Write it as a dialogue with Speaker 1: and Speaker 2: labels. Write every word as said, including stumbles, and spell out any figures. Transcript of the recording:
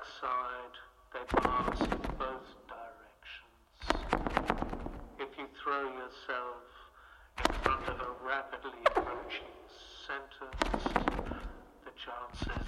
Speaker 1: side, they pass in both directions. If you throw yourself in front of a rapidly approaching sentence, the chances